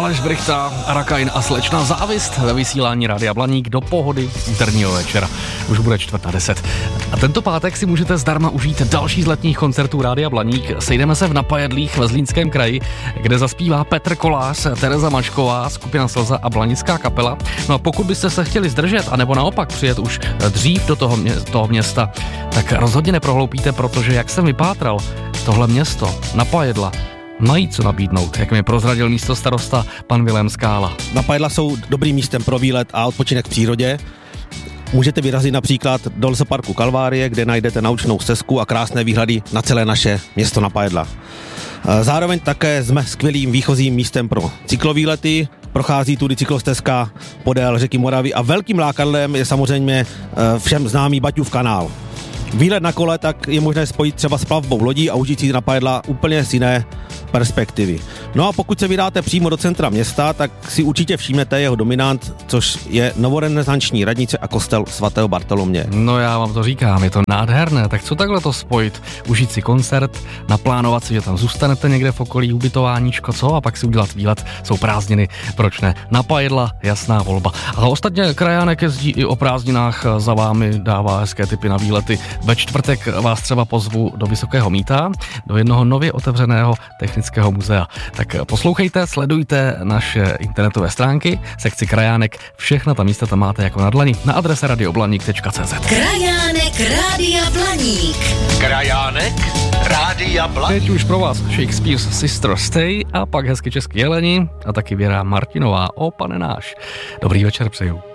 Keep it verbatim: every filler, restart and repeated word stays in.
Aleš Brychta, Rakain a slečna Závist ve vysílání Rádia Blaník do pohody úterního večera. Už bude čtvrt na deset. A tento pátek si můžete zdarma užít další z letních koncertů Rádia Blaník. Sejdeme se v Napajedlích ve Zlínském kraji, kde zaspívá Petr Kolář, Tereza Mačková, skupina Slza a blanická kapela. No a pokud byste se chtěli zdržet, anebo naopak přijet už dřív do toho, mě, toho města, tak rozhodně neprohloupíte, protože jak jsem vypátral, tohle město, Napajedla, mají co nabídnout, jak mi prozradil místo starosta pan Vilém Skála. Napajedla jsou dobrým místem pro výlet a odpočinek v přírodě. Můžete vyrazit například do lesoparku Kalvárie, kde najdete naučnou stezku a krásné výhledy na celé naše město Napajedla. Zároveň také jsme skvělým výchozím místem pro cyklovýlety. Prochází tudy cyklostezka podél řeky Moravy a velkým lákadlem je samozřejmě všem známý Baťův kanál. Výlet na kole tak je možné spojit třeba s plavbou lodí a užít si Napajedla úplně z jiné perspektivy. No a pokud se vydáte přímo do centra města, tak si určitě všimnete jeho dominant, což je novorenesanční radnice a kostel svatého Bartolomě. No já vám to říkám, je to nádherné, tak co takhle to spojit? Užít si koncert, naplánovat si, že tam zůstanete někde v okolí, ubytováníčko, co? A pak si udělat výlet, jsou prázdniny, proč ne? Napajedla, jasná volba. Ale ostatně krajánek jezdí i o prázdninách, za vámi dává hezké tipy na výlety. Ve čtvrtek vás třeba pozvu do Vysokého Mýta, do jednoho nově otevřeného technického muzea. Tak poslouchejte, sledujte naše internetové stránky, sekci Krajánek, všechna ta místa tam máte jako na dlani na adrese radioblaník tečka cé zet. Krajánek Rádia Blaník. Krajánek Rádia Blaník. Teď už pro vás Shakespeare's Sister Stay a pak hezky český Jeleni a taky Věra Martinová, O pane náš. Dobrý večer přeju.